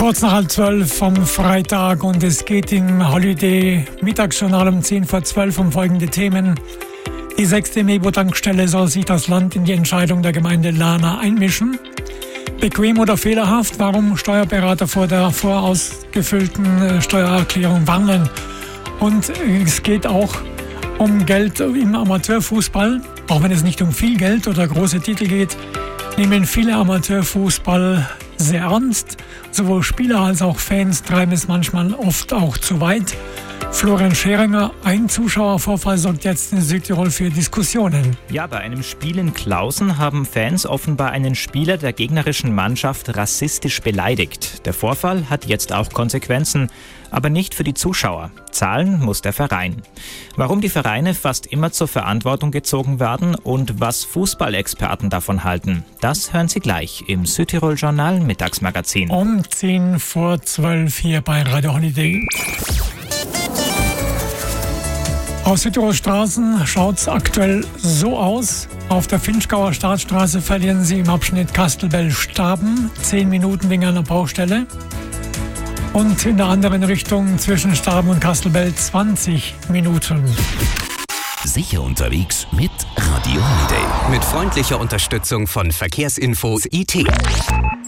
Kurz nach 11:30 vom Freitag und es geht im Holiday Mittagsjournal um 10:10 um folgende Themen. Die 6. Mebo-Tankstelle soll sich das Land in die Entscheidung der Gemeinde Lahna einmischen. Bequem oder fehlerhaft, warum Steuerberater vor der vorausgefüllten Steuererklärung warnen. Und es geht auch um Geld im Amateurfußball. Auch wenn es nicht um viel Geld oder große Titel geht, nehmen viele Amateurfußball sehr ernst. Sowohl Spieler als auch Fans treiben es manchmal oft auch zu weit. Florian Scheringer, ein Zuschauervorfall sorgt jetzt in Südtirol für Diskussionen. Ja, bei einem Spiel in Klausen haben Fans offenbar einen Spieler der gegnerischen Mannschaft rassistisch beleidigt. Der Vorfall hat jetzt auch Konsequenzen, aber nicht für die Zuschauer. Zahlen muss der Verein. Warum die Vereine fast immer zur Verantwortung gezogen werden und was Fußballexperten davon halten, das hören Sie gleich im Südtirol Journal Mittagsmagazin. Um 10:12 hier bei Radio Holiday. Auf Südtirols Straßen schaut es aktuell so aus. Auf der Finchgauer Staatsstraße verlieren Sie im Abschnitt Kastelbell-Staben 10 Minuten wegen einer Baustelle. Und in der anderen Richtung zwischen Staben und Kastelbell 20 Minuten. Sicher unterwegs mit Radio Holiday. Mit freundlicher Unterstützung von Verkehrsinfo IT.